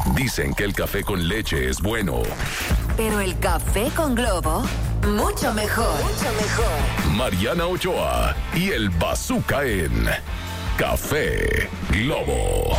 Dicen que el café con leche es bueno. Pero el café con Globo, mucho mejor. Mucho mejor. Mariana Ochoa y el Bazooka en Café Globo.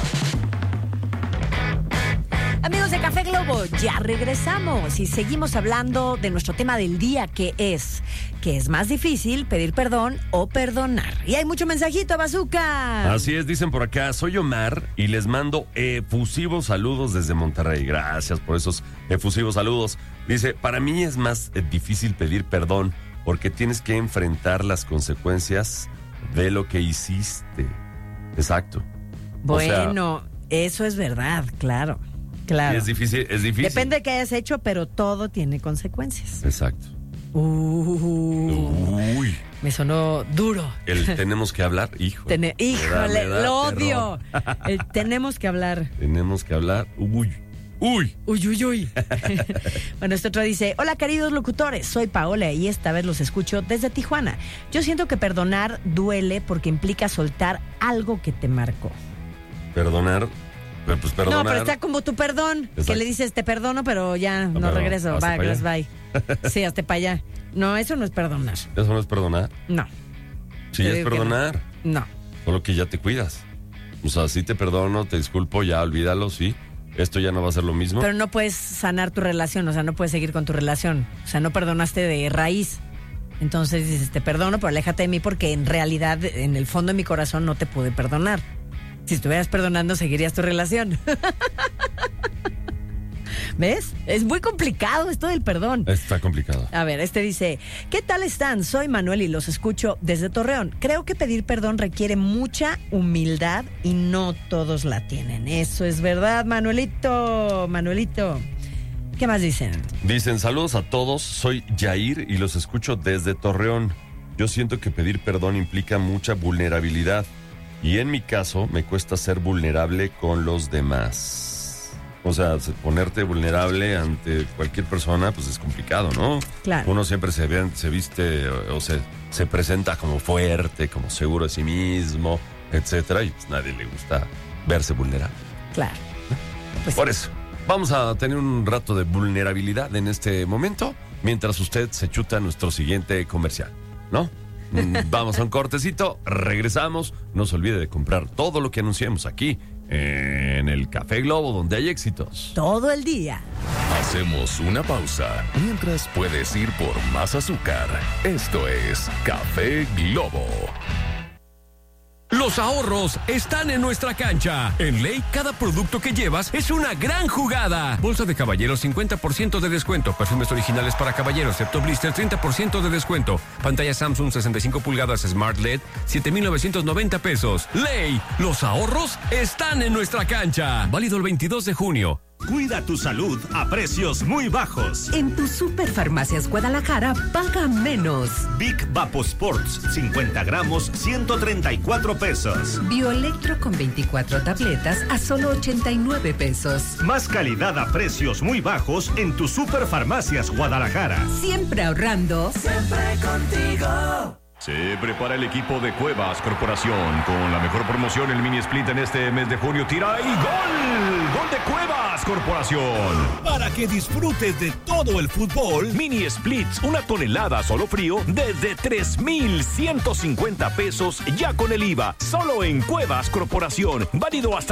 Amigos de Café Globo, ya regresamos y seguimos hablando de nuestro tema del día, que es más difícil, pedir perdón o perdonar. Y hay mucho mensajito, Bazooka. Así es, dicen por acá, soy Omar y les mando efusivos saludos desde Monterrey. Gracias por esos efusivos saludos. Dice, para mí es más difícil pedir perdón porque tienes que enfrentar las consecuencias de lo que hiciste. Exacto. Bueno, eso es verdad, claro. Claro. Es difícil. Depende de qué hayas hecho, pero todo tiene consecuencias. Exacto. Uy. Me sonó duro. Tenemos que hablar, híjole. Híjole, lo odio. Tenemos que hablar. Tenemos que hablar. Uy. Bueno, este otro dice, hola queridos locutores, soy Paola y esta vez los escucho desde Tijuana. Yo siento que perdonar duele porque implica soltar algo que te marcó. Perdonar. Pero pues perdonar. No, pero está como tu perdón, Exacto. que le dices te perdono, pero ya no regreso. Bye. Sí, hazte para allá. No, eso no es perdonar. ¿Eso no es perdonar? No. Sí, es perdonar. No. Solo que ya te cuidas. O sea, sí te perdono, te disculpo, ya olvídalo, sí. Esto ya no va a ser lo mismo. Pero no puedes sanar tu relación, o sea, no puedes seguir con tu relación. O sea, no perdonaste de raíz. Entonces dices, te perdono, pero aléjate de mí porque en realidad, en el fondo de mi corazón, no te pude perdonar. Si estuvieras perdonando, seguirías tu relación. ¿Ves? Es muy complicado esto del perdón. Está complicado. A ver, dice, ¿qué tal están? Soy Manuel y los escucho desde Torreón. Creo que pedir perdón requiere mucha humildad y no todos la tienen. Eso es verdad, Manuelito. ¿Qué más dicen? Dicen, saludos a todos, soy Yair y los escucho desde Torreón. Yo siento que pedir perdón implica mucha vulnerabilidad. Y en mi caso, me cuesta ser vulnerable con los demás. O sea, ponerte vulnerable ante cualquier persona, pues es complicado, ¿no? Claro. Uno siempre se viste o se presenta como fuerte, como seguro de sí mismo, etcétera, y pues nadie le gusta verse vulnerable. Claro. Pues por eso, vamos a tener un rato de vulnerabilidad en este momento, mientras usted se chuta nuestro siguiente comercial, ¿no? Vamos a un cortecito, regresamos. No se olvide de comprar todo lo que anunciamos aquí en el Café Globo, donde hay éxitos todo el día. Hacemos una pausa mientras puedes ir por más azúcar. Esto es Café Globo. Los ahorros están en nuestra cancha. En Ley, cada producto que llevas es una gran jugada. Bolsa de caballeros, 50% de descuento. Perfumes originales para caballeros, excepto blister, 30% de descuento. Pantalla Samsung 65 pulgadas Smart LED, 7,990 pesos. Ley, los ahorros están en nuestra cancha. Válido el 22 de junio. Cuida tu salud a precios muy bajos. En tu Superfarmacias Guadalajara, paga menos. Big Vapo Sports, 50 gramos, 134 pesos. Bioelectro con 24 tabletas a solo 89 pesos. Más calidad a precios muy bajos en tu Superfarmacias Guadalajara. Siempre ahorrando. Siempre contigo. Se prepara el equipo de Cuevas Corporación con la mejor promoción, el mini split en este mes de junio. Tira y gol. Gol de Cuevas Corporación. Para que disfrutes de todo el fútbol. Mini splits, 1 tonelada solo frío desde 3,150 pesos ya con el IVA. Solo en Cuevas Corporación. Válido hasta